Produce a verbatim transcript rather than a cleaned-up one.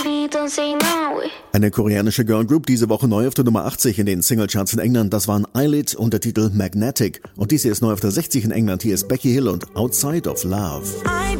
baby, don't say no. Eine koreanische Girlgroup, diese Woche neu auf der Nummer achtzig in den Singlecharts in England. Das waren Eyelid und der Titel Magnetic. Und diese ist neu auf der sechzig in England. Hier ist Becky Hill und Outside of Love. I